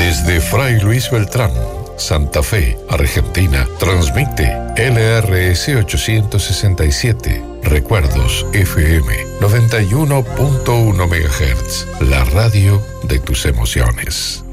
Desde Fray Luis Beltrán, Santa Fe, Argentina, transmite LRS 867, Recuerdos FM 91.1 MHz, la radio de tus emociones.